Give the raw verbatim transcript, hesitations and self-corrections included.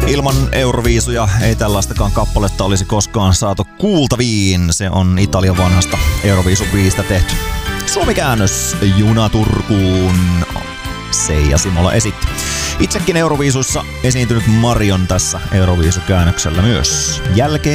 Ilman Euroviisuja ei tällaistakaan kappaletta olisi koskaan saatu kuultaviin. Se on Italian vanhasta Euroviisubiisistä tehty. Suomi-käännös Juna Turkuun. Seija Simola esitti. Itsekin Euroviisuissa esiintynyt Marion tässä Euroviisukäännöksellä myös. Jälkeen